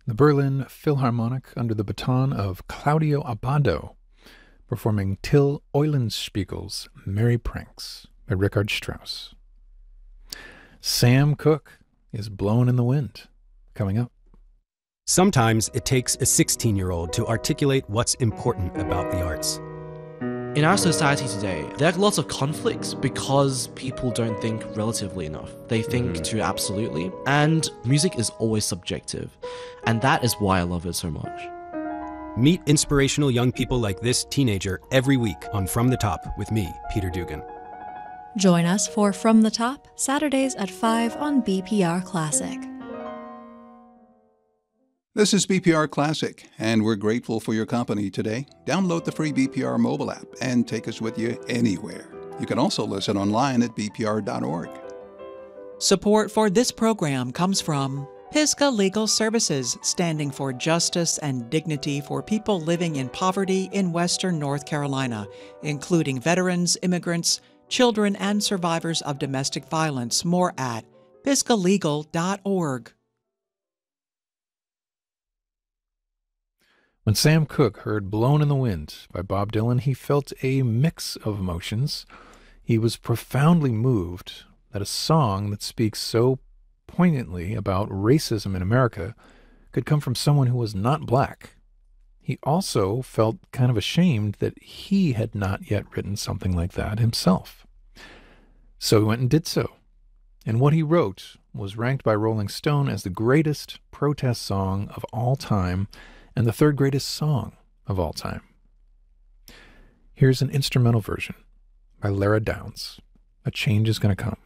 the Berlin Philharmonic under the baton of Claudio Abbado, performing Till Eulenspiegel's Merry Pranks by Richard Strauss. Sam Cooke is Blowin' in the Wind, coming up. Sometimes it takes a 16-year-old to articulate what's important about the arts. In our society today, there are lots of conflicts because people don't think relatively enough. They think too absolutely, and music is always subjective, and that is why I love it so much. Meet inspirational young people like this teenager every week on From the Top with me, Peter Dugan. Join us for From the Top, Saturdays at 5 on BPR Classic. This is BPR Classic, and we're grateful for your company today. Download the free BPR mobile app and take us with you anywhere. You can also listen online at bpr.org. Support for this program comes from Pisgah Legal Services, standing for justice and dignity for people living in poverty in Western North Carolina, including veterans, immigrants, children, and survivors of domestic violence. More at pisgahlegal.org. When Sam Cooke heard Blown in the Wind by Bob Dylan, he felt a mix of emotions. He was profoundly moved that a song that speaks so poignantly about racism in America could come from someone who was not black. He also felt kind of ashamed that he had not yet written something like that himself. So he went and did so. And what he wrote was ranked by Rolling Stone as the greatest protest song of all time and the third greatest song of all time. Here's an instrumental version by Lara Downs. A Change is Gonna Come.